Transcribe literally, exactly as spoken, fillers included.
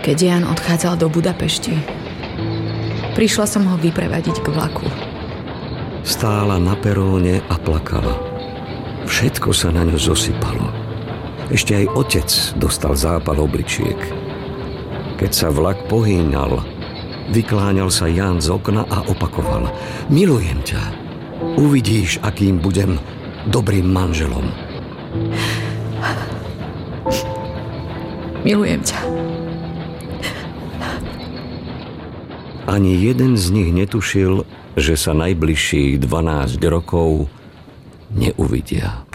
keď Jan odchádzal do Budapešti. Prišla som ho vyprevadiť k vlaku. Stála na peróne a plakala. Všetko sa na ňu zosypalo. Ešte aj otec dostal zápal obličiek. Keď sa vlak pohýňal, vykláňal sa Jan z okna a opakoval: Milujem ťa. Uvidíš, akým budem dobrým manželom. Milujem ťa. Ani jeden z nich netušil, že sa najbližších dvanásť rokov neuvidia.